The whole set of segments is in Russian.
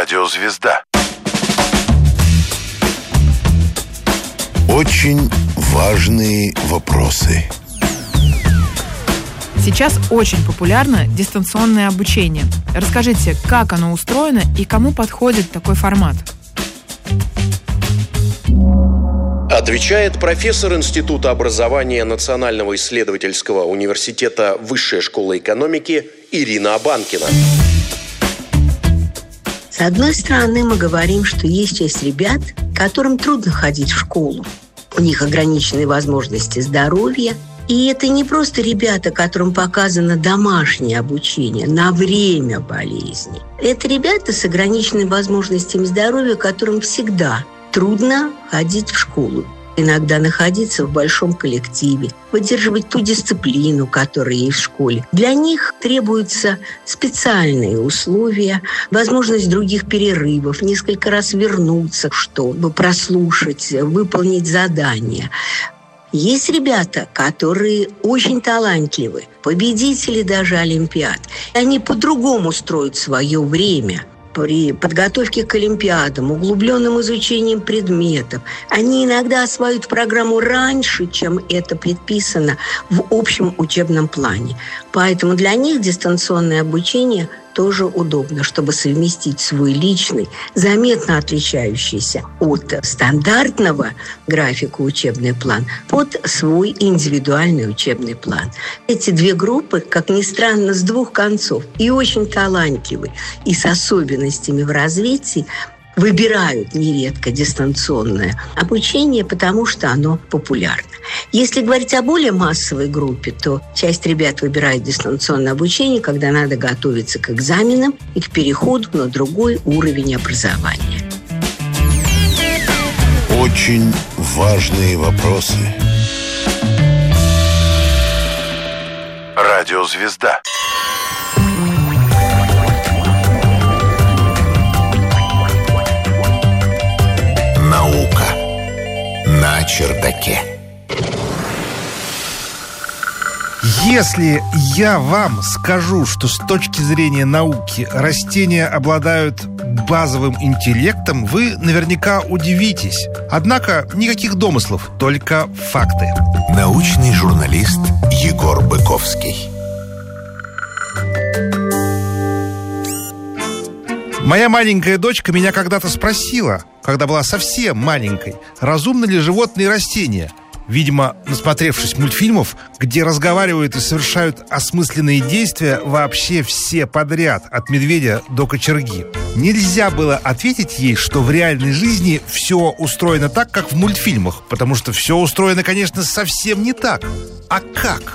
Радиозвезда. Очень важные вопросы. Сейчас очень популярно дистанционное обучение. Расскажите, как оно устроено и кому подходит такой формат? Отвечает профессор Института образования Национального исследовательского университета Высшая школа экономики Ирина Абанкина. С одной стороны, мы говорим, что есть часть ребят, которым трудно ходить в школу. У них ограниченные возможности здоровья. И это не просто ребята, которым показано домашнее обучение на время болезни. Это ребята с ограниченными возможностями здоровья, которым всегда трудно ходить в школу. Иногда находиться в большом коллективе, поддерживать ту дисциплину, которая есть в школе. Для них требуются специальные условия, возможность других перерывов, несколько раз вернуться, чтобы прослушать, выполнить задания. Есть ребята, которые очень талантливы, победители даже олимпиад. Они по-другому строят свое время. При подготовке к олимпиадам, углубленным изучением предметов, они иногда осваивают программу раньше, чем это предписано в общем учебном плане. Поэтому для них дистанционное обучение тоже удобно, чтобы совместить свой личный, заметно отличающийся от стандартного графика учебный план под свой индивидуальный учебный план. Эти две группы, как ни странно, с двух концов, и очень талантливы, и с особенностями в развитии, выбирают нередко дистанционное обучение, потому что оно популярно. Если говорить о более массовой группе, то часть ребят выбирает дистанционное обучение, когда надо готовиться к экзаменам и к переходу на другой уровень образования. Очень важные вопросы. Радиозвезда. Наука на чердаке. Если я вам скажу, что с точки зрения науки растения обладают базовым интеллектом, вы наверняка удивитесь. Однако никаких домыслов, только факты. Научный журналист Егор Быковский. Моя маленькая дочка меня когда-то спросила, когда была совсем маленькой, разумны ли животные и растения. Видимо, насмотревшись мультфильмов, где разговаривают и совершают осмысленные действия вообще все подряд, от медведя до кочерги. Нельзя было ответить ей, что в реальной жизни все устроено так, как в мультфильмах, потому что все устроено, конечно, совсем не так. А как?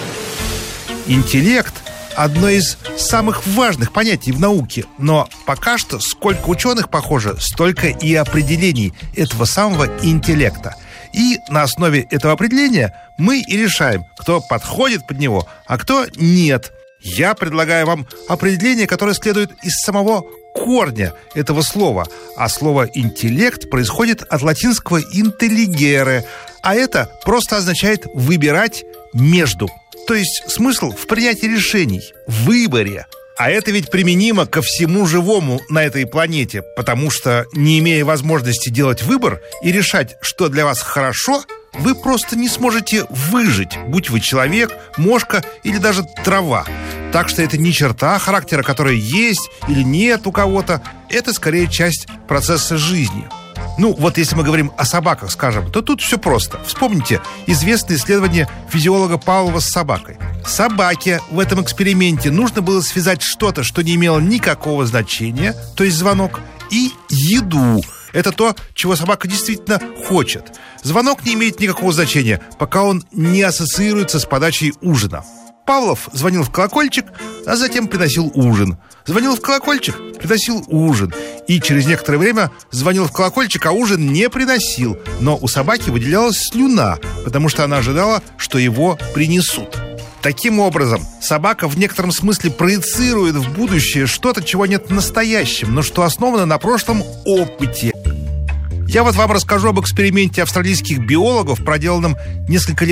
Интеллект – одно из самых важных понятий в науке, но пока что сколько ученых, похоже, столько и определений этого самого интеллекта. И на основе этого определения мы и решаем, кто подходит под него, а кто нет. Я предлагаю вам определение, которое следует из самого корня этого слова. А слово «интеллект» происходит от латинского «intelligere», а это просто означает «выбирать между». То есть смысл в принятии решений, в выборе. А это ведь применимо ко всему живому на этой планете, потому что, не имея возможности делать выбор и решать, что для вас хорошо, вы просто не сможете выжить, будь вы человек, мошка или даже трава. Так что это не черта характера, которая есть или нет у кого-то, это скорее часть процесса жизни. Ну, вот если мы говорим о собаках, скажем, то тут все просто. Вспомните известное исследование физиолога Павлова с собакой. Собаке в этом эксперименте нужно было связать что-то, что не имело никакого значения, то есть звонок, и еду. Это то, чего собака действительно хочет. Звонок не имеет никакого значения, пока он не ассоциируется с подачей ужина. Павлов звонил в колокольчик, а затем приносил ужин. Звонил в колокольчик, приносил ужин. И через некоторое время звонил в колокольчик, а ужин не приносил. Но у собаки выделялась слюна, потому что она ожидала, что его принесут. Таким образом, собака в некотором смысле проецирует в будущее что-то, чего нет в настоящем, но что основано на прошлом опыте. Я вот вам расскажу об эксперименте австралийских биологов, проделанном несколько лет